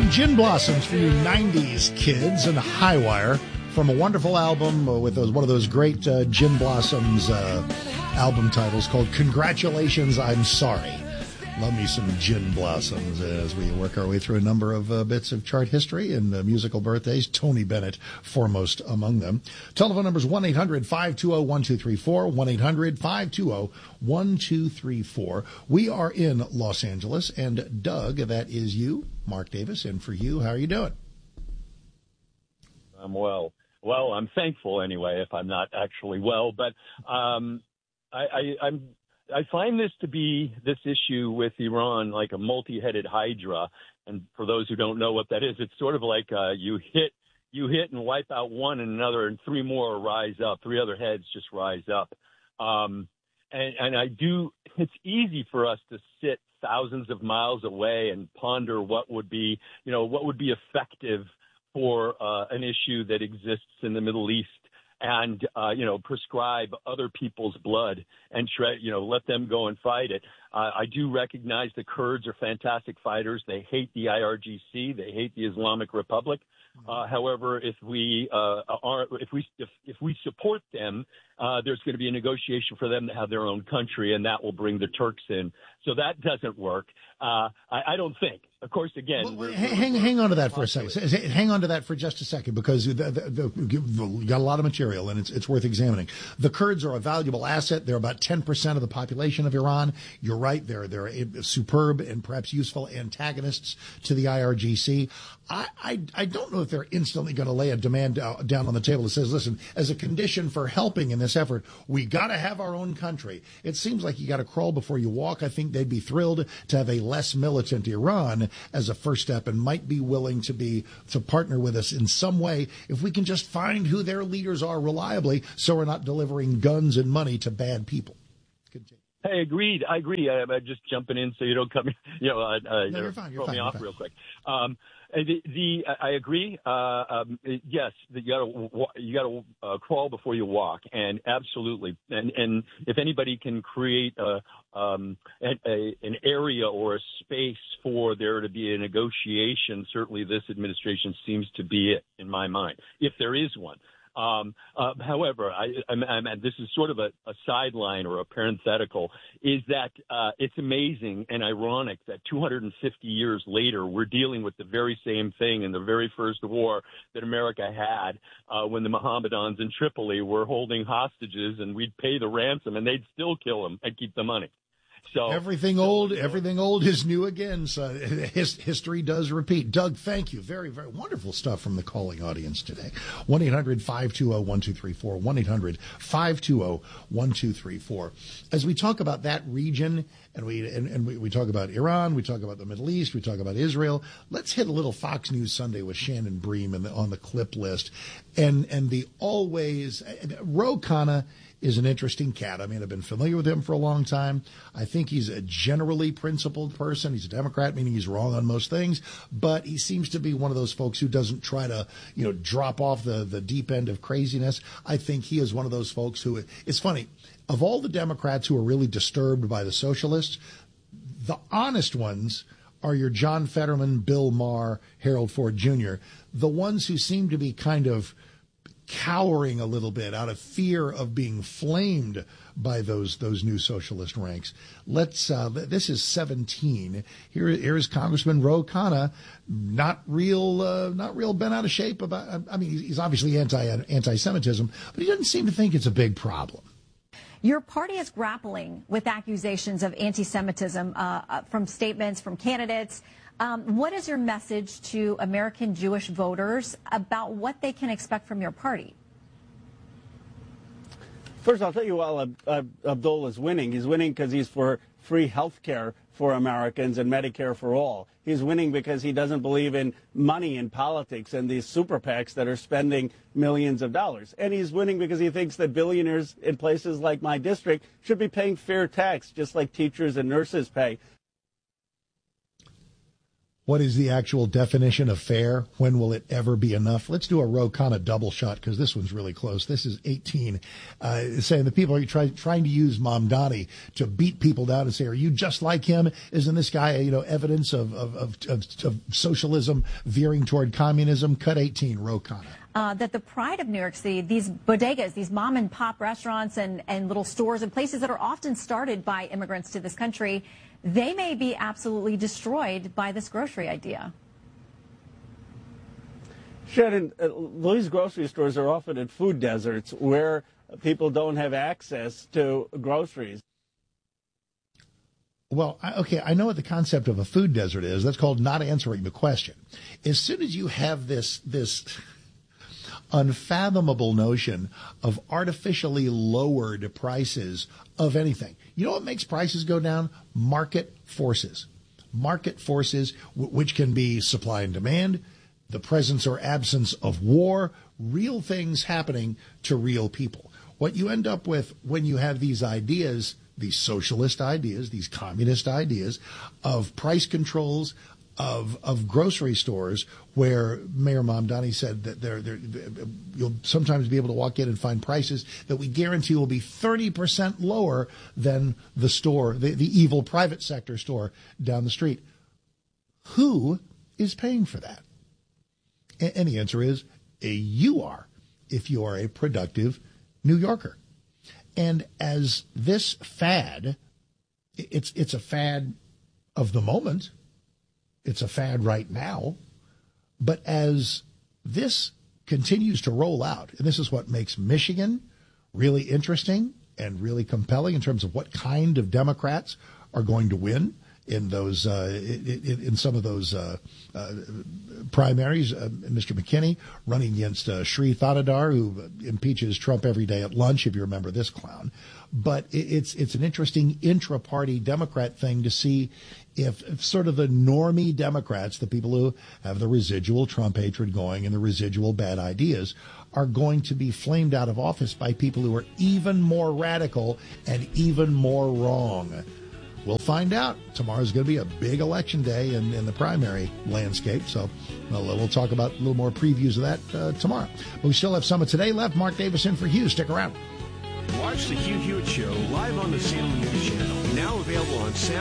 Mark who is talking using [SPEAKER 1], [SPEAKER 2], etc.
[SPEAKER 1] Gin Blossoms for you 90s kids and Highwire from a wonderful album with one of those great Gin Blossoms album titles called Congratulations, I'm Sorry. Love me some Gin Blossoms as we work our way through a number of bits of chart history and musical birthdays. Tony Bennett foremost among them. Telephone number is 1-800-520-1234, 1-800-520-1234. We are in Los Angeles, and Doug, that is you, Mark Davis, and for you, how are you doing?
[SPEAKER 2] I'm well. Well, I'm thankful anyway, if I'm not actually well, but I find this issue with Iran like a multi-headed hydra. And for those who don't know what that is, it's sort of like you hit and wipe out one and another, and three more rise up. Three other heads just rise up. It's easy for us to sit thousands of miles away and ponder what would be effective for an issue that exists in the Middle East. And, prescribe other people's blood and, let them go and fight it. I do recognize the Kurds are fantastic fighters. They hate the IRGC. They hate the Islamic Republic. However, if we support them, there's going to be a negotiation for them to have their own country, and that will bring the Turks in. So that doesn't work. I don't think. Of course, again,
[SPEAKER 1] hang on to that for a second. Hang on to that for just a second, because you got a lot of material, and it's worth examining. The Kurds are a valuable asset. They're about 10% of the population of Iran. You're right. They're superb and perhaps useful antagonists to the IRGC. I don't know if they're instantly going to lay a demand down on the table that says, listen, as a condition for helping in this effort, we got to have our own country. It seems like you got to crawl before you walk. I think they'd be thrilled to have a less militant Iran as a first step, and might be willing to partner with us in some way if we can just find who their leaders are reliably, so we're not delivering guns and money to bad people. Continue.
[SPEAKER 2] Hey, agreed. I agree. I'm just jumping in so you don't come,
[SPEAKER 1] No, you're fine.
[SPEAKER 2] Throw me off real quick. I agree. Yes, you got to crawl before you walk, and absolutely. And if anybody can create an area or a space for there to be a negotiation, certainly this administration seems to be it in my mind, if there is one. However, this is sort of a sideline or a parenthetical, is that it's amazing and ironic that 250 years later, we're dealing with the very same thing in the very first war that America had when the Mohammedans in Tripoli were holding hostages, and we'd pay the ransom and they'd still kill them and keep the money. So
[SPEAKER 1] everything old is new again. So history does repeat. Doug, thank you. Very, very wonderful stuff from the calling audience today. 1-800-520-1234, 1-800-520-1234. As we talk about that region, and we talk about Iran, we talk about the Middle East, we talk about Israel, let's hit a little Fox News Sunday with Shannon Bream on the clip list. And the always, Ro Khanna is an interesting cat. I mean, I've been familiar with him for a long time. I think he's a generally principled person. He's a Democrat, meaning he's wrong on most things, but he seems to be one of those folks who doesn't try to, drop off the deep end of craziness. I think he is one of those folks who, it's funny, of all the Democrats who are really disturbed by the socialists, the honest ones are your John Fetterman, Bill Maher, Harold Ford Jr., the ones who seem to be kind of cowering a little bit out of fear of being flamed by those new socialist ranks. This is 17. Here is Congressman Ro Khanna, not real bent out of shape about. I mean, he's obviously anti-Semitism, but he doesn't seem to think it's a big problem.
[SPEAKER 3] Your party is grappling with accusations of anti-Semitism from statements from candidates. What is your message to American Jewish voters about what they can expect from your party?
[SPEAKER 4] First, I'll tell you, while Abdul is winning, he's winning because he's for free health care for Americans and Medicare for all. He's winning because he doesn't believe in money in politics and these super PACs that are spending millions of dollars. And he's winning because he thinks that billionaires in places like my district should be paying fair tax, just like teachers and nurses pay.
[SPEAKER 1] What is the actual definition of fair? When will it ever be enough? Let's do a Ro Khanna double shot because this one's really close. This is 18, saying the people are trying to use Mamdani to beat people down and say, are you just like him? Isn't this guy, evidence of socialism veering toward communism? Cut 18, Ro Khanna.
[SPEAKER 3] That the pride of New York City, these bodegas, these mom and pop restaurants and little stores and places that are often started by immigrants to this country, they may be absolutely destroyed by this grocery idea.
[SPEAKER 4] Shannon, these grocery stores are often in food deserts where people don't have access to groceries.
[SPEAKER 1] Well, okay, I know what the concept of a food desert is. That's called not answering the question. As soon as you have this unfathomable notion of artificially lowered prices of anything. You know what makes prices go down? Market forces. Market forces, which can be supply and demand, the presence or absence of war, real things happening to real people. What you end up with when you have these ideas, these socialist ideas, these communist ideas of price controls, of grocery stores where Mayor Mamdani said that you'll sometimes be able to walk in and find prices that we guarantee will be 30% lower than the store, the evil private sector store down the street. Who is paying for that? And the answer is you are, if you are a productive New Yorker. And as this fad, it's a fad of the moment. It's a fad right now. But as this continues to roll out, and this is what makes Michigan really interesting and really compelling in terms of what kind of Democrats are going to win in those in some of those primaries. Mr. McKinney running against Sri Thanadar, who impeaches Trump every day at lunch, if you remember this clown. But it's an interesting intra-party Democrat thing to see if sort of the normie Democrats, the people who have the residual Trump hatred going and the residual bad ideas, are going to be flamed out of office by people who are even more radical and even more wrong. We'll find out. Tomorrow's going to be a big election day in the primary landscape. So we'll talk about a little more previews of that tomorrow. But we still have some of today left. Mark Davis in for Hugh. Stick around.
[SPEAKER 5] Watch the Hugh Hewitt Show live on the Salem News Channel. Now available on Saturday.